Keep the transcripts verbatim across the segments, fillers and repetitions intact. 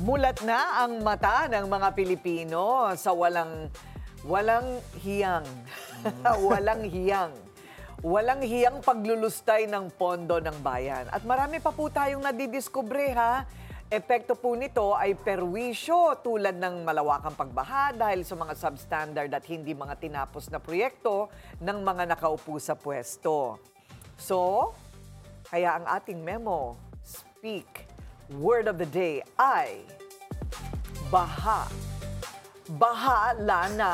Mulat na ang mata ng mga Pilipino sa walang walang hiyang. walang hiyang. Walang hiyang paglulustay ng pondo ng bayan. At marami pa po tayong nadidiskubre, ha? Epekto po nito ay perwisyo tulad ng malawakang pagbaha dahil sa mga substandard at hindi mga tinapos na proyekto ng mga nakaupo sa pwesto. So, kaya ang ating memo, speak, word of the day ay baha. Bahala na.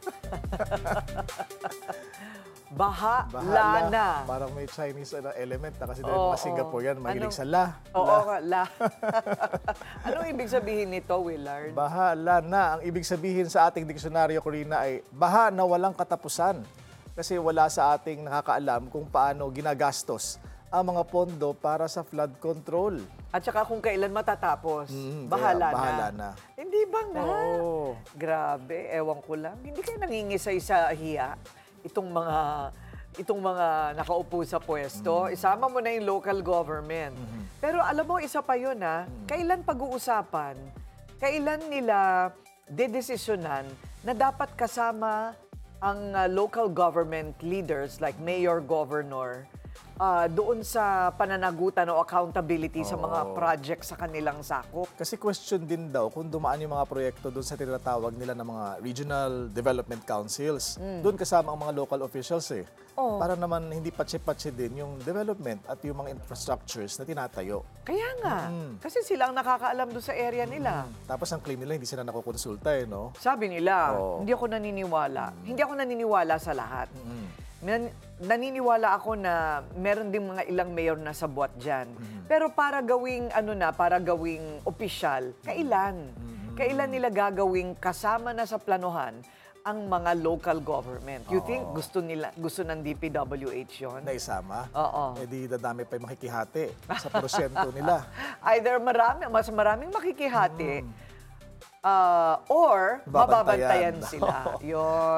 Baha, lana. Parang may Chinese ano, element na kasi dahil Oo, mga Singaporean, mahilig Anong- sa la. Oo, nga, la. Anong ibig sabihin nito, Willard? Bahala na. Ang ibig sabihin sa ating diksyonaryo, Corina, ay baha na walang katapusan. Kasi wala sa ating nakakaalam kung paano ginagastos ang mga pondo para sa flood control. At saka kung kailan matatapos. Mm, bahala, kaya bahala na. na. Hindi ba nga? Oo. Grabe, ewan ko lang. Hindi kayo nangingisay sa hiya itong mga itong mga nakaupo sa pwesto. Mm. Isama mo na yung local government. Mm-hmm. Pero alam mo, isa pa yun, ha? Mm. Kailan pag-uusapan, kailan nila dedesisyonan na dapat kasama ang uh, local government leaders like mayor, governor, uh, doon sa pananagutan o accountability sa mga Oo. project sa kanilang sakop. Kasi question din daw kung dumaan yung mga proyekto doon sa tinatawag nila ng mga regional development councils. Doon kasama ang mga local officials eh. Oo. Para naman hindi patsi-patsi din yung development at yung mga infrastructures na tinatayo. Kaya nga, kasi sila ang nakakaalam doon sa area nila. Tapos ang claim nila hindi sila nakukonsulta eh, no? Sabi nila, Oo. hindi ako naniniwala. Hindi ako naniniwala sa lahat. Nan- naniniwala ako na meron din mga ilang mayor na sabwat dyan. Pero para gawing, ano na, para gawing opisyal, kailan? Kailan nila gagawing kasama na sa planuhan ang mga local government? You think gusto nila, gusto ng D P W H yun? Na isama. Oo. Eh di dadami pa yung makikihati sa porsyento nila. Either marami, mas maraming makikihati, ah, or Babantayan. mababantayan sila. Yun.